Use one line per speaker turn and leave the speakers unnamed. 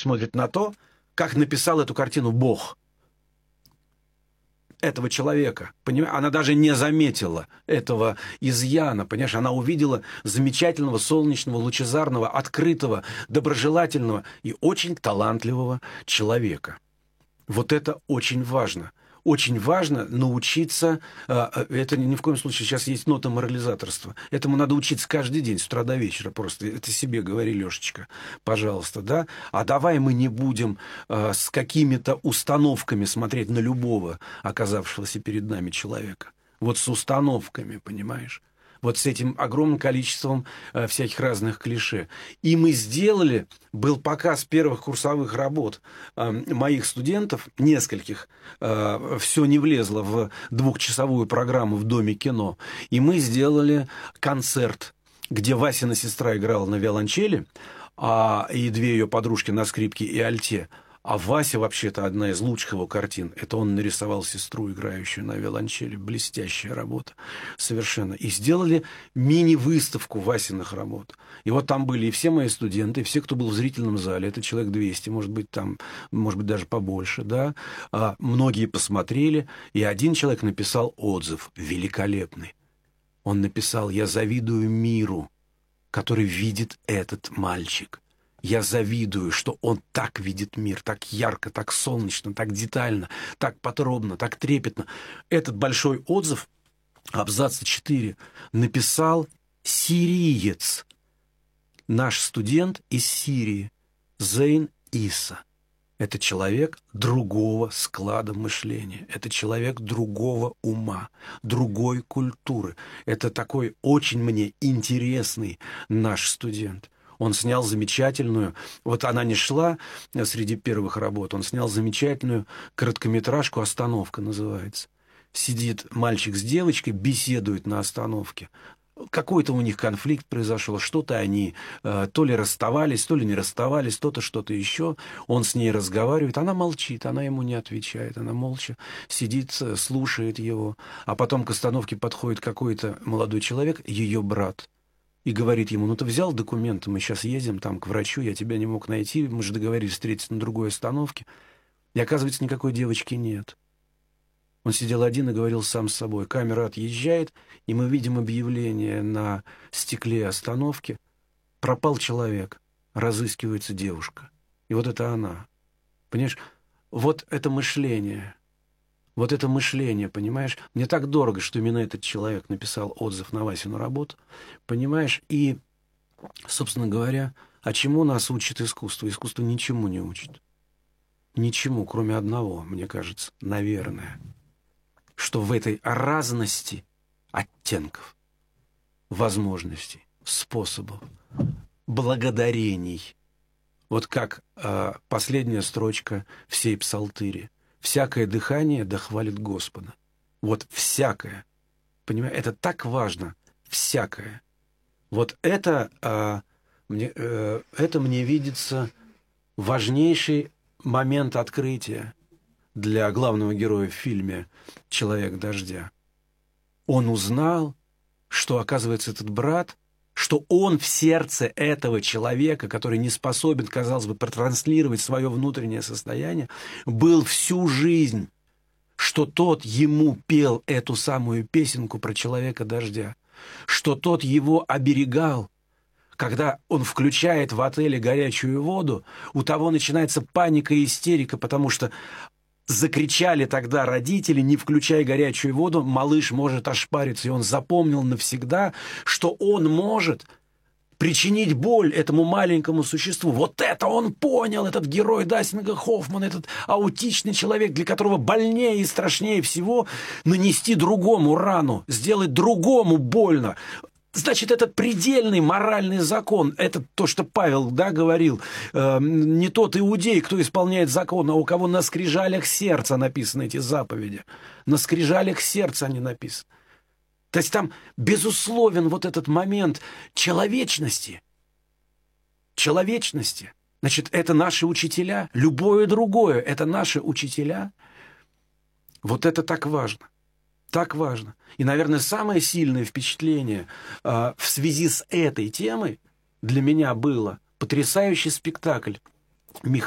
смотрит на то, как написал эту картину Бог. Этого человека, понимаешь? Она даже не заметила этого изъяна, понимаешь? Она увидела замечательного, солнечного, лучезарного, открытого, доброжелательного и очень талантливого человека. Вот это очень важно. Очень важно научиться, это ни в коем случае сейчас есть нота морализаторства, этому надо учиться каждый день с утра до вечера просто. Это себе говори, Лешечка, пожалуйста, да? А давай мы не будем с какими-то установками смотреть на любого оказавшегося перед нами человека. Вот с установками, понимаешь? Вот с этим огромным количеством всяких разных клише. И мы сделали, был показ первых курсовых работ моих студентов, нескольких, все не влезло в двухчасовую программу в Доме кино. И мы сделали концерт, где Васина сестра играла на виолончели, и две ее подружки на скрипке и альте. А Вася, вообще-то, одна из лучших его картин. Это он нарисовал сестру, играющую на виолончели. Блестящая работа. Совершенно. И сделали мини-выставку Васиных работ. И вот там были и все мои студенты, и все, кто был в зрительном зале. Это человек 200, может быть, там, может быть, даже побольше, да. Многие посмотрели, и один человек написал отзыв великолепный. Он написал: «Я завидую миру, который видит этот мальчик. Я завидую, что он так видит мир, так ярко, так солнечно, так детально, так подробно, так трепетно». Этот большой отзыв, абзаца 4, написал сириец, наш студент из Сирии, Зейн Иса. Это человек другого склада мышления, это человек другого ума, другой культуры. Это такой очень мне интересный наш студент. Он снял замечательную, вот она не шла среди первых работ, он снял замечательную короткометражку «Остановка» называется. Сидит мальчик с девочкой, беседуют на остановке. Какой-то у них конфликт произошел, что-то они то ли расставались, то ли не расставались, то-то, что-то еще. Он с ней разговаривает, она молчит, она ему не отвечает, она молча сидит, слушает его. А потом к остановке подходит какой-то молодой человек, ее брат, и говорит ему: «Ну ты взял документы, мы сейчас едем там к врачу, я тебя не мог найти, мы же договорились встретиться на другой остановке». И оказывается, никакой девочки нет. Он сидел один и говорил сам с собой. Камера отъезжает, и мы видим объявление на стекле остановки: «Пропал человек, разыскивается девушка». И вот это она. Понимаешь, вот это мышление. Вот это мышление, понимаешь? Мне так дорого, что именно этот человек написал отзыв на Васину работу, понимаешь? И, собственно говоря, а чему нас учит искусство? Искусство ничему не учит. Ничему, кроме одного, мне кажется, наверное, что в этой разности оттенков, возможностей, способов, благодарений, вот как последняя строчка всей псалтыри: «Всякое дыхание да хвалит Господа». Вот всякое. Понимаешь, это так важно. Всякое. Вот это мне видится важнейший момент открытия для главного героя в фильме «Человек дождя». Он узнал, что, оказывается, этот брат, что он в сердце этого человека, который не способен, казалось бы, протранслировать свое внутреннее состояние, был всю жизнь, что тот ему пел эту самую песенку про человека дождя, что тот его оберегал. Когда он включает в отеле горячую воду, у того начинается паника и истерика, потому что закричали тогда родители: «Не включай горячую воду, малыш может ошпариться». И он запомнил навсегда, что он может причинить боль этому маленькому существу. Вот это он понял, этот герой Дастинга Хоффмана, этот аутичный человек, для которого больнее и страшнее всего нанести другому рану, сделать другому больно. Значит, это предельный моральный закон. Это то, что Павел, да, говорил. Не тот иудей, кто исполняет закон, а у кого на скрижалях сердца написаны эти заповеди. На скрижалях сердца они написаны. То есть там безусловен вот этот момент человечности. Человечности. Значит, это наши учителя. Любое другое — это наши учителя. Вот это так важно. Так важно. И, наверное, самое сильное впечатление в связи с этой темой для меня было потрясающий спектакль